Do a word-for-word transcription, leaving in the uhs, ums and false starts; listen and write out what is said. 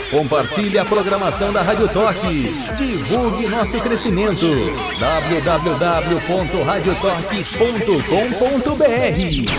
Compartilhe a programação da Rádio Torque. Divulgue nosso crescimento. w w w ponto rádio torque ponto com ponto b r